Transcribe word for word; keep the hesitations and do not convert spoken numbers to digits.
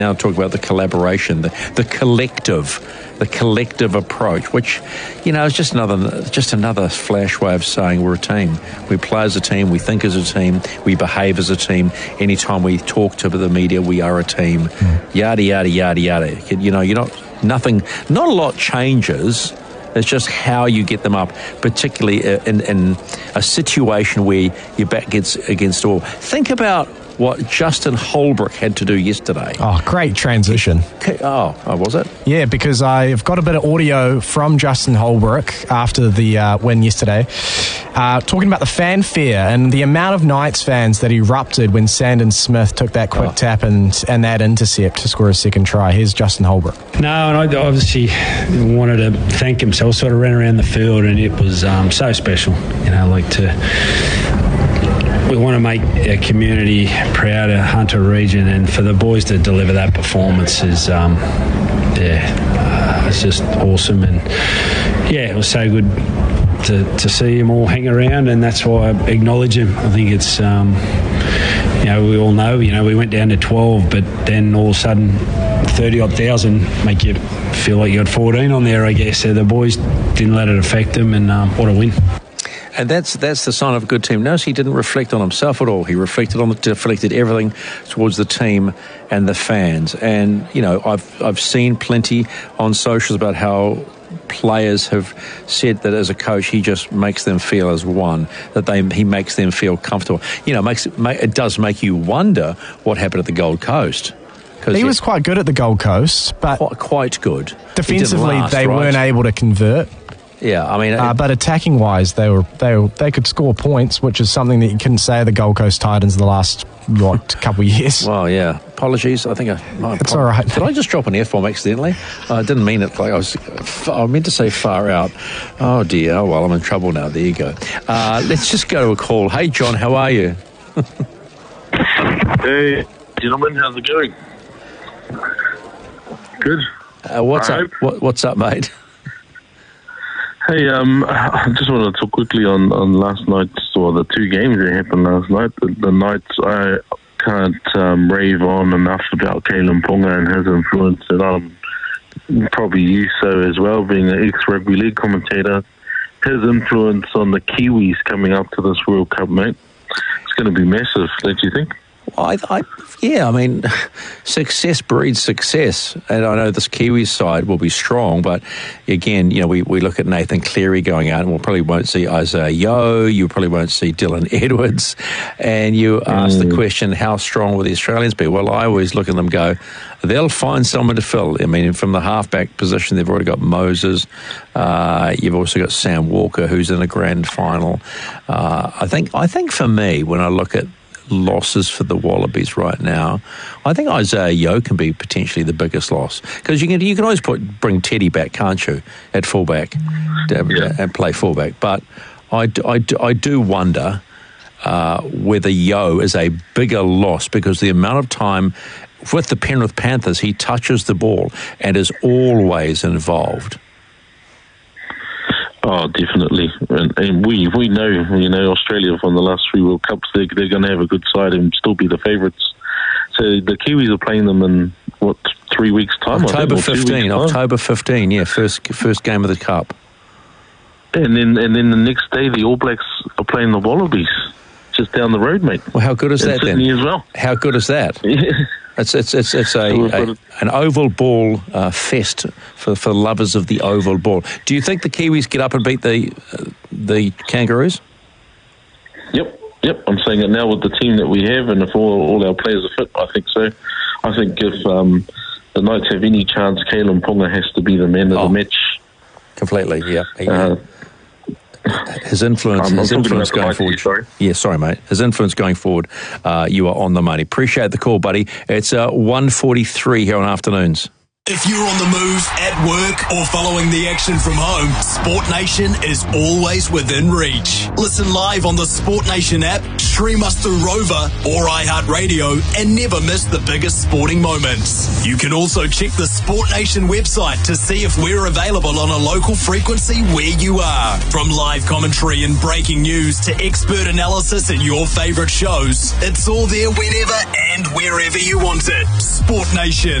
Now talk about the collaboration, the, the collective, the collective approach, which, you know, is just another just another flash way of saying we're a team. We play as a team, we think as a team, we behave as a team. Anytime we talk to the media, we are a team. Mm. Yada, yada, yada, yada. You know, you're not, nothing, not a lot changes. It's just how you get them up, particularly in, in a situation where your back gets against the wall. Think about what Justin Holbrook had to do yesterday. Oh, great transition. Oh, oh was it? Yeah, because I've got a bit of audio from Justin Holbrook after the uh, win yesterday, uh, talking about the fanfare and the amount of Knights fans that erupted when Sandon Smith took that quick oh. tap and, and that intercept to score a second try. Here's Justin Holbrook. No, and I obviously wanted to thank him, so I sort of ran around the field, and it was um, so special, you know, like to... We want to make our community proud of Hunter region, and for the boys to deliver that performance is, um, yeah, uh, it's just awesome. And yeah, it was so good to, to see them all hang around, and that's why I acknowledge him. I think it's, um, you know, we all know, you know, we went down to twelve, but then all of a sudden thirty odd thousand make you feel like you had fourteen on there, I guess. So the boys didn't let it affect them, and um, what a win. And that's that's the sign of a good team. Notice he didn't reflect on himself at all. He reflected on the, deflected everything towards the team and the fans. And you know, I've I've seen plenty on socials about how players have said that as a coach, he just makes them feel as one. That they he makes them feel comfortable. You know, makes it, it does make you wonder what happened at the Gold Coast. He, he was quite good at the Gold Coast, but quite, quite good. Defensively, last, they right? weren't able to convert. Yeah, I mean, uh, but attacking wise, they were they were, they could score points, which is something that you couldn't say of the Gold Coast Titans the last what couple of years. Well, yeah. Apologies. I think I. My it's all right. Did I just drop an F bomb accidentally? I uh, didn't mean it. Like I was. I meant to say far out. Oh dear. Oh well, I'm in trouble now. There you go. Uh, let's just go to a call. Hey, John, how are you? Hey, gentlemen, how's it going? Good. Uh, what's I up? What, what's up, mate? Hey, um, I just wanted to talk quickly on, on last night's, or the two games that happened last night. The, the Knights, I can't um, rave on enough about Kalyn Ponga and his influence, and um, probably you so as well, being an ex-rugby league commentator. His influence on the Kiwis coming up to this World Cup, mate, it's going to be massive, don't you think? I, I, yeah, I mean, success breeds success. And I know this Kiwi side will be strong, but again, you know, we, we look at Nathan Cleary going out, and we'll probably won't see Isaiah Yeo, you probably won't see Dylan Edwards. And you ask mm. the question, how strong will the Australians be? Well, I always look at them and go, they'll find someone to fill. I mean, from the halfback position, they've already got Moses. Uh, you've also got Sam Walker, who's in a grand final. Uh, I think, I think for me, when I look at losses for the Wallabies right now, I think Isaiah Yeo can be potentially the biggest loss, because you can you can always put bring Teddy back, can't you, at fullback yeah. and play fullback. But I, I, I do wonder uh, whether Yeo is a bigger loss, because the amount of time with the Penrith Panthers he touches the ball and is always involved. Oh, definitely, and, and we we know you know Australia from the last three World Cups, they they're going to have a good side and still be the favourites. So the Kiwis are playing them in what three weeks' time? October fifteenth. October fifteenth. Yeah, first first game of the Cup. And then and then the next day the All Blacks are playing the Wallabies just down the road, mate. Well, how good is in that Sydney then? As well. How good is that? It's it's it's it's a, a an oval ball uh, fest for for lovers of the oval ball. Do you think the Kiwis get up and beat the uh, the Kangaroos? Yep, yep. I'm saying it now with the team that we have, and if all, all our players are fit, I think so. I think if um, the Knights have any chance, Kalyn Ponga has to be the man of oh, the match. Completely, yeah. He, uh, His influence, I'm, his I'm influence going forward. Sorry. Yeah, sorry, mate. His influence going forward, uh, you are on the money. Appreciate the call, buddy. It's uh, one forty-three here on Afternoons. If you're on the move, at work, or following the action from home, Sport Nation is always within reach. Listen live on the Sport Nation app, stream us through Rover or iHeartRadio, and never miss the biggest sporting moments. You can also check the Sport Nation website to see if we're available on a local frequency where you are. From live commentary and breaking news to expert analysis and your favourite shows, it's all there whenever and wherever you want it. Sport Nation.